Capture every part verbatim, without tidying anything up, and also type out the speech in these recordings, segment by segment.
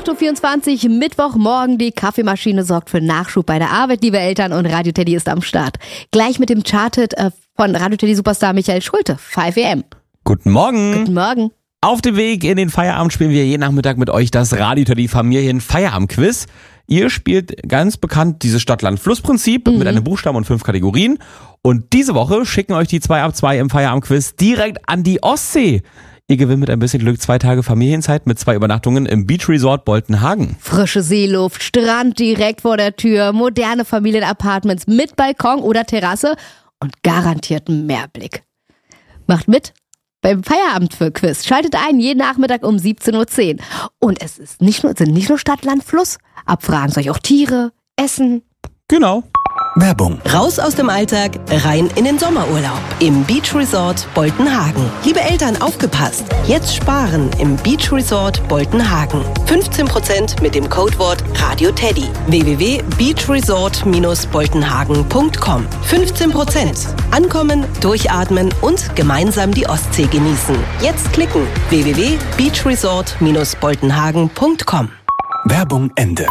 acht Uhr vierundzwanzig, Mittwochmorgen. Die Kaffeemaschine sorgt für Nachschub bei der Arbeit, liebe Eltern, und Radio Teddy ist am Start. Gleich mit dem Charted äh, von Radio Teddy Superstar Michael Schulte, fünf A M. Guten Morgen. Guten Morgen. Auf dem Weg in den Feierabend spielen wir jeden Nachmittag mit euch das Radio Teddy Familien Feierabend-Quiz. Ihr spielt ganz bekannt dieses Stadt-Land-Fluss-Prinzip mhm. mit einem Buchstaben und fünf Kategorien. Und diese Woche schicken euch die zwei ab zwei im Feierabend-Quiz direkt an die Ostsee. Ihr gewinnt mit ein bisschen Glück zwei Tage Familienzeit mit zwei Übernachtungen im Beach Resort Boltenhagen. Frische Seeluft, Strand direkt vor der Tür, moderne Familienapartments mit Balkon oder Terrasse und garantierten Meerblick. Macht mit beim Feierabend für Quiz. Schaltet ein, jeden Nachmittag um siebzehn Uhr zehn. Und es ist nicht nur, sind nicht nur Stadt, Land, Fluss. Abfragen soll ich auch Tiere, Essen. Genau. Werbung. Raus aus dem Alltag, rein in den Sommerurlaub im Beach Resort Boltenhagen. Liebe Eltern, aufgepasst! Jetzt sparen im Beach Resort Boltenhagen. fünfzehn Prozent mit dem Codewort Radio Teddy. w w w punkt beach resort dash boltenhagen punkt com. fünfzehn Prozent. Ankommen, durchatmen und gemeinsam die Ostsee genießen. Jetzt klicken. w w w punkt beach resort dash boltenhagen punkt com. Werbung Ende.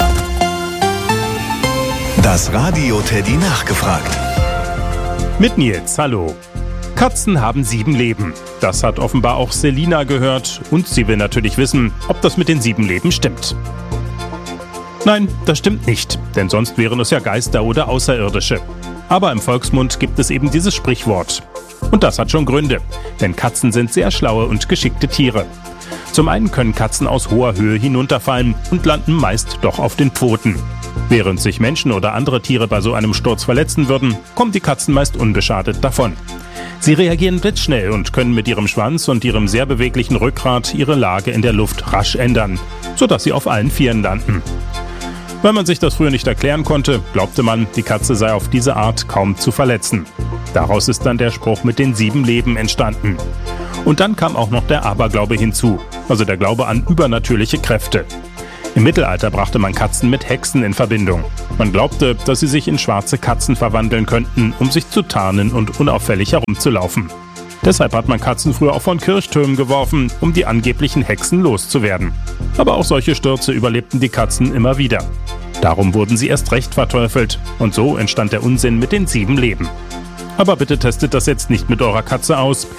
Das Radio Teddy nachgefragt. Mit Nils, hallo. Katzen haben sieben Leben. Das hat offenbar auch Selina gehört und sie will natürlich wissen, ob das mit den sieben Leben stimmt. Nein, das stimmt nicht, denn sonst wären es ja Geister oder Außerirdische. Aber im Volksmund gibt es eben dieses Sprichwort. Und das hat schon Gründe, denn Katzen sind sehr schlaue und geschickte Tiere. Zum einen können Katzen aus hoher Höhe hinunterfallen und landen meist doch auf den Pfoten. Während sich Menschen oder andere Tiere bei so einem Sturz verletzen würden, kommen die Katzen meist unbeschadet davon. Sie reagieren blitzschnell und können mit ihrem Schwanz und ihrem sehr beweglichen Rückgrat ihre Lage in der Luft rasch ändern, sodass sie auf allen Vieren landen. Weil man sich das früher nicht erklären konnte, glaubte man, die Katze sei auf diese Art kaum zu verletzen. Daraus ist dann der Spruch mit den sieben Leben entstanden. Und dann kam auch noch der Aberglaube hinzu, also der Glaube an übernatürliche Kräfte. Im Mittelalter brachte man Katzen mit Hexen in Verbindung. Man glaubte, dass sie sich in schwarze Katzen verwandeln könnten, um sich zu tarnen und unauffällig herumzulaufen. Deshalb hat man Katzen früher auch von Kirchtürmen geworfen, um die angeblichen Hexen loszuwerden. Aber auch solche Stürze überlebten die Katzen immer wieder. Darum wurden sie erst recht verteufelt und so entstand der Unsinn mit den sieben Leben. Aber bitte testet das jetzt nicht mit eurer Katze aus.